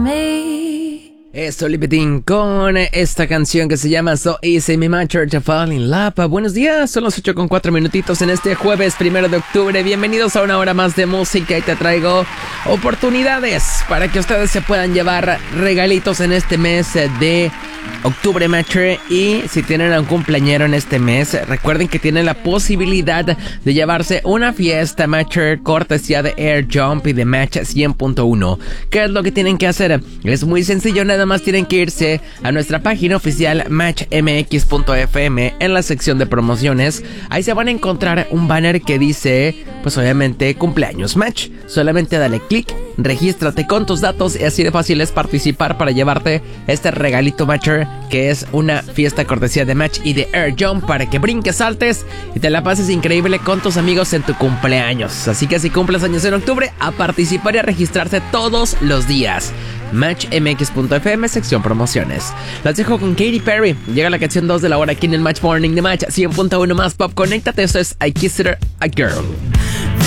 me. Esto Lipetín con esta canción que se llama So Easy Me Matcher to Fall in Love. Buenos días, son los 8:04 minutitos en este jueves 1 de octubre. Bienvenidos a una hora más de música y te traigo oportunidades para que ustedes se puedan llevar regalitos en este mes de octubre, Matcher. Y si tienen a un cumpleañero en este mes, recuerden que tienen la posibilidad de llevarse una fiesta, Matcher, cortesía de Air Jump y de Match 100.1. ¿Qué es lo que tienen que hacer? Es muy sencillo, nada más tienen que irse a nuestra página oficial matchmx.fm en la sección de promociones. Ahí se van a encontrar un banner que dice, pues obviamente, cumpleaños Match. Solamente dale clic, regístrate con tus datos y así de fácil es participar para llevarte este regalito, Matcher, que es una fiesta cortesía de Match y de Air Jump para que brinques, saltes y te la pases increíble con tus amigos en tu cumpleaños. Así que si cumples años en octubre, a participar y a registrarse todos los días. matchmx.fm, sección promociones. Las dejo con Katy Perry. Llega la canción 2 de la hora aquí en el Match Morning de Match 100.1 más pop. Conéctate, esto es I Kissed a Girl.